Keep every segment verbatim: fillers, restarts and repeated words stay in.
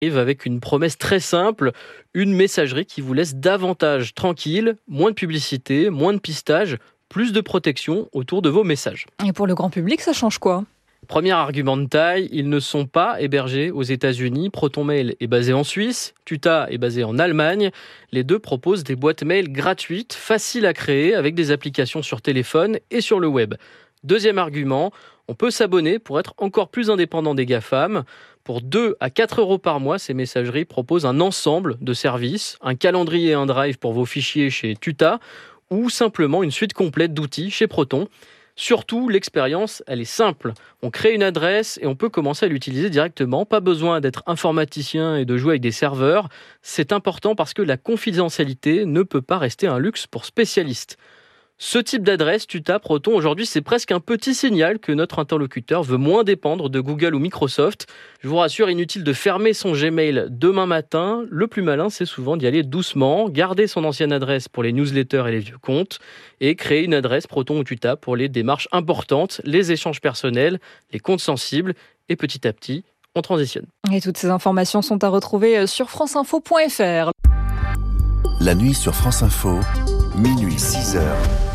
arrive avec une promesse très simple, une messagerie qui vous laisse davantage tranquille, moins de publicité, moins de pistage, plus de protection autour de vos messages. Et pour le grand public, ça change quoi ? Premier argument de taille, ils ne sont pas hébergés aux États-Unis. ProtonMail est basé en Suisse, Tuta est basé en Allemagne. Les deux proposent des boîtes mail gratuites, faciles à créer, avec des applications sur téléphone et sur le web. Deuxième argument, on peut s'abonner pour être encore plus indépendant des GAFAM. Pour deux à quatre euros par mois, ces messageries proposent un ensemble de services, un calendrier et un drive pour vos fichiers chez Tuta, ou simplement une suite complète d'outils chez Proton. Surtout, l'expérience, elle est simple. On crée une adresse et on peut commencer à l'utiliser directement. Pas besoin d'être informaticien et de jouer avec des serveurs. C'est important parce que la confidentialité ne peut pas rester un luxe pour spécialistes. Ce type d'adresse, Tuta, Proton, aujourd'hui, c'est presque un petit signal que notre interlocuteur veut moins dépendre de Google ou Microsoft. Je vous rassure, inutile de fermer son Gmail demain matin. Le plus malin, c'est souvent d'y aller doucement, garder son ancienne adresse pour les newsletters et les vieux comptes, et créer une adresse Proton ou Tuta pour les démarches importantes, les échanges personnels, les comptes sensibles, et petit à petit, on transitionne. Et toutes ces informations sont à retrouver sur franceinfo point f r. La nuit sur France Info, minuit six heures.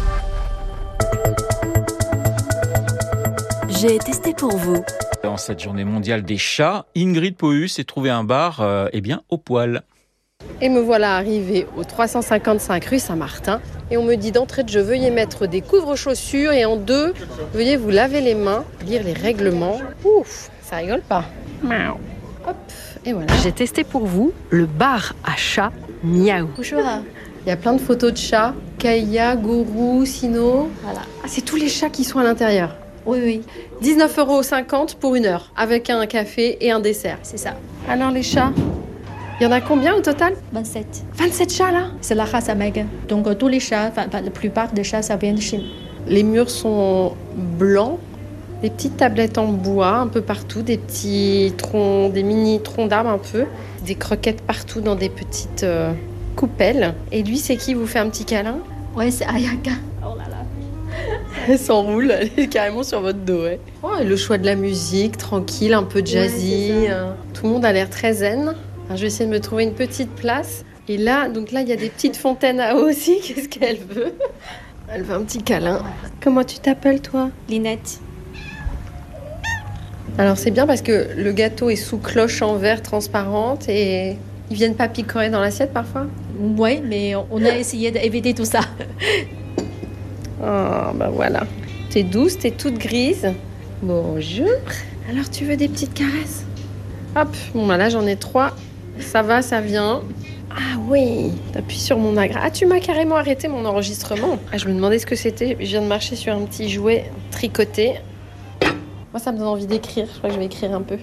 J'ai testé pour vous. Dans cette journée mondiale des chats, Ingrid Pohus s'est trouvé un bar euh, eh bien, au poil. Et me voilà arrivée au trois cent cinquante-cinq rue Saint-Martin. Et on me dit d'entrée de jeu, veuillez mettre des couvre-chaussures. Et en deux, veuillez vous laver les mains, lire les règlements. Ouf, ça rigole pas. Miaou. Hop, et voilà. J'ai testé pour vous le bar à chat Miaou. Bonjour. Il y a plein de photos de chats. Kaya, Gourou, Sino. Voilà. Ah, c'est tous les chats qui sont à l'intérieur. Oui, oui, dix-neuf euros cinquante pour une heure, avec un café et un dessert. c'est ça. Alors les chats, il y en a combien au total ? vingt-sept. vingt-sept chats là ? C'est la race Amègue. Donc euh, tous les chats, enfin la plupart des chats, ça vient de Chine. Les murs sont blancs, des petites tablettes en bois un peu partout, des petits troncs, des mini troncs d'arbres un peu, des croquettes partout dans des petites euh, coupelles. Et lui, c'est qui vous fait un petit câlin ? Ouais, c'est Ayaka. Oh là là. Elle s'enroule, elle est carrément sur votre dos. Ouais. Oh, et le choix de la musique, tranquille, un peu jazzy. Ouais, euh, tout le monde a l'air très zen. Alors, je vais essayer de me trouver une petite place. Et là, donc là, il y a des petites fontaines à eau aussi. Qu'est-ce qu'elle veut ? Elle veut un petit câlin. Comment tu t'appelles, toi ? Linette. Alors, c'est bien parce que le gâteau est sous cloche en verre transparente et ils viennent pas picorer dans l'assiette parfois ? Oui, mais on a essayé d'éviter tout ça. Oh, bah voilà. T'es douce, t'es toute grise. Bonjour. Alors, tu veux des petites caresses ? Hop, bon, bah là, j'en ai trois. Ça va, ça vient. Ah oui, t'appuies sur mon agra. Ah, tu m'as carrément arrêté mon enregistrement. Ah, je me demandais ce que c'était. Je viens de marcher sur un petit jouet tricoté. Moi, ça me donne envie d'écrire. Je crois que je vais écrire un peu.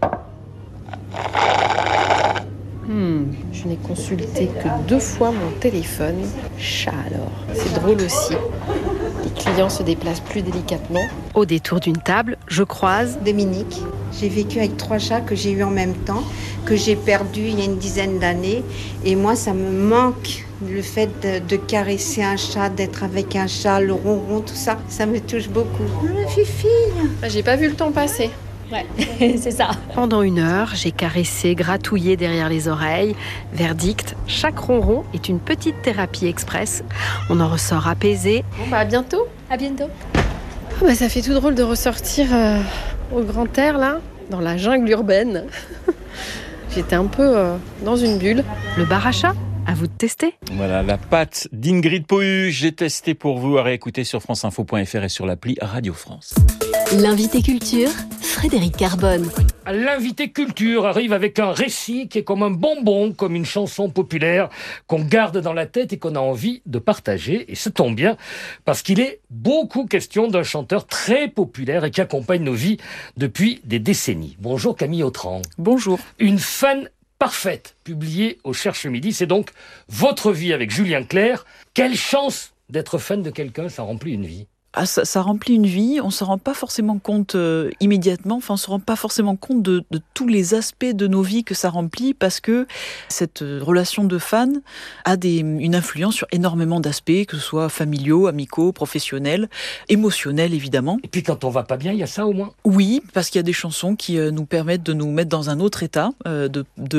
Hmm, je n'ai consulté que deux fois mon téléphone. Chat alors. C'est drôle aussi. Les clients se déplacent plus délicatement. Au détour d'une table, je croise Dominique. J'ai vécu avec trois chats que j'ai eu en même temps, que j'ai perdu il y a une dizaine d'années. Et moi, ça me manque, le fait de, de caresser un chat, d'être avec un chat, le ronron, tout ça. Ça me touche beaucoup. Ma fifille. Ah, j'ai pas vu le temps passer. Ouais, c'est ça. Pendant une heure, j'ai caressé, gratouillé derrière les oreilles. Verdict, chaque ronron est une petite thérapie express. On en ressort apaisé. Bon bah à bientôt. À bientôt. Ah bah ça fait tout drôle de ressortir euh, au grand air là, dans la jungle urbaine. J'étais un peu euh, dans une bulle. Le bar à chat, à vous de tester. Voilà, la pâte d'Ingrid Pohus. J'ai testé pour vous à réécouter sur franceinfo point f r et sur l'appli Radio France. L'invité culture, Frédéric Carbone. L'invité culture arrive avec un récit qui est comme un bonbon, comme une chanson populaire qu'on garde dans la tête et qu'on a envie de partager. Et ça tombe bien, parce qu'il est beaucoup question d'un chanteur très populaire et qui accompagne nos vies depuis des décennies. Bonjour Camille Autran. Bonjour. Une fan parfaite, publiée au Cherche Midi. C'est donc votre vie avec Julien Clerc. Quelle chance d'être fan de quelqu'un, ça remplit une vie. Ah, ça, ça remplit une vie, on ne se rend pas forcément compte euh, immédiatement, enfin on ne se rend pas forcément compte de, de tous les aspects de nos vies que ça remplit, parce que cette euh, relation de fan a des, une influence sur énormément d'aspects, que ce soit familiaux, amicaux, professionnels, émotionnels évidemment. Et puis quand on va pas bien, il y a ça au moins. Oui, parce qu'il y a des chansons qui euh, nous permettent de nous mettre dans un autre état, euh, de, de